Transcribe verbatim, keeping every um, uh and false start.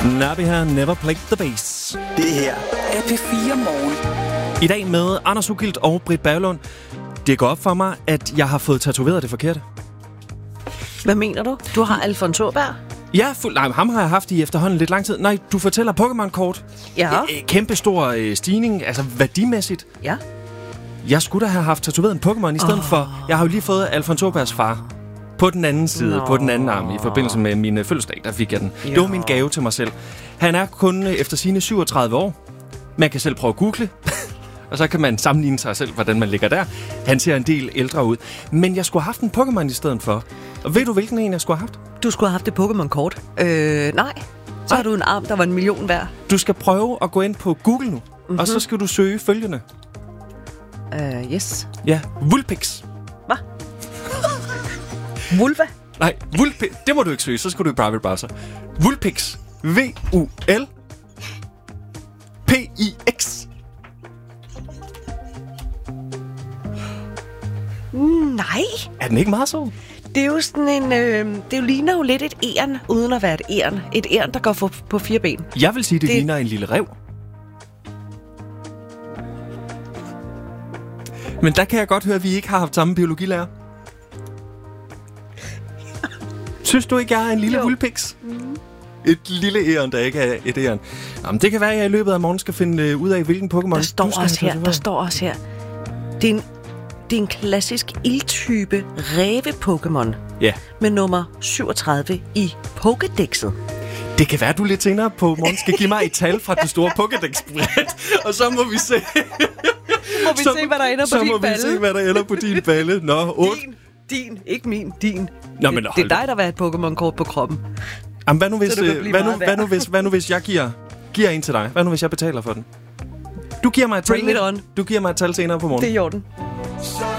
Nabi her, Never Played the Bass. Det her er P fire Morgen. I dag med Anders Ugilt og Britt Berglund. Det går op for mig, at jeg har fået tatoveret det forkerte. Hvad mener du? Du har Alfons Åberg? Ja, fuld, nej, ham har jeg haft i efterhånden lidt lang tid. Nej, du fortæller Pokémon-kort. Ja. Æ, kæmpe stor øh, stigning, altså værdimæssigt. Ja. Jeg skulle da have haft tatoveret en Pokémon i stedet oh. for... Jeg har jo lige fået Alfons Åbergs far på den anden side, Nå. på den anden arm, i forbindelse med min øh, fødselsdag, der fik jeg den. Jo. Det var min gave til mig selv. Han er kun øh, efter sine syvogtredive år. Man kan selv prøve at google, og så kan man sammenligne sig selv, hvordan man ligger der. Han ser en del ældre ud. Men jeg skulle have haft en Pokémon i stedet for. Og ved du, hvilken en jeg skulle have haft? Du skulle have haft det Pokémon-kort. Øh, nej. Så har du en arm, der var en million værd. Du skal prøve at gå ind på Google nu, mm-hmm. og så skal du søge følgende. Uh, yes. Ja, Vulpix. Hvad? Vulva? Nej, Vulpix. Det må du ikke søge, så skal du i private browser. Vulpix. V U L P I X. Nej. Er den ikke meget så? Det er jo sådan en... Øh, det jo ligner jo lidt et æren, uden at være et æren. Et æren, der går for, på fire ben. Jeg vil sige, det, det ligner en lille ræv. Men der kan jeg godt høre, at vi ikke har haft samme biologilærer. Synes du ikke, jeg er en lille Vulpix? Mm. Et lille æren, der ikke er et æren. Jamen, det kan være, at jeg i løbet af morgen skal finde ud af, hvilken Pokémon... Der står også her, der står også her. Det er en, det er en klassisk ildtype ræve-Pokémon. Ja. Med nummer syvogtredive i Pokédexet. Det kan være, at du lidt senere på morgen skal give mig et tal fra det store Pokédex-bræt, og så må vi se... Må vi så, se, hvad der ender på din balle? Så må vi se, hvad der ender på din balle. Nå, otte. Din, din, ikke min, din. Nå, men, det, det er dig, der vil have et Pokémon-kort på kroppen. Jamen, hvad nu hvis, øh, hvad nu, hvad nu hvis, hvad nu hvis jeg giver, giver en til dig? Hvad nu hvis jeg betaler for den? Du giver mig et tal, du giver mig et tal senere på morgen. Det er i orden.